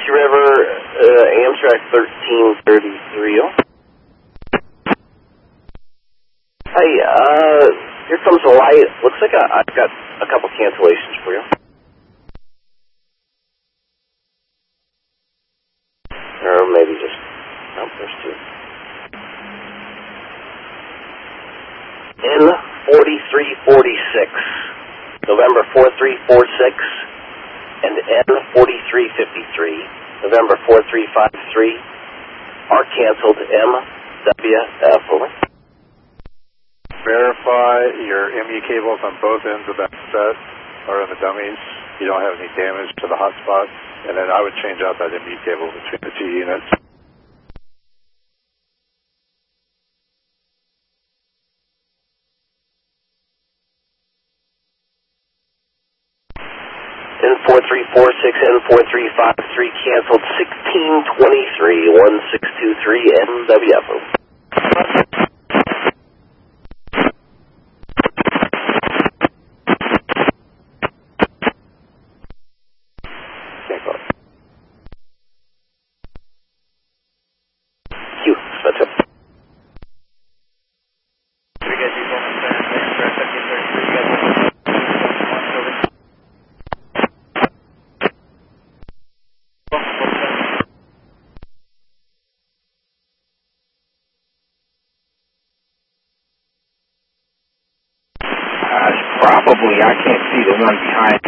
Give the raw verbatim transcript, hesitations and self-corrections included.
Apache River, uh, Amtrak thirteen thirty-three. Hey, uh, here comes the light. Looks like I, I've got a couple cancellations for you. Or maybe just, nope, there's two. N forty-three forty-six, November four three four six, and N forty-three fifty-three, November four three five three, are canceled. M W F, over. Verify your M U cables on both ends of that set are in the dummies. You don't have any damage to the hotspot. And then I would change out that M U cable between the two units. N four three four six, N four three five three canceled. sixteen twenty-three, one six two three, N W F. Probably, I can't see the one behind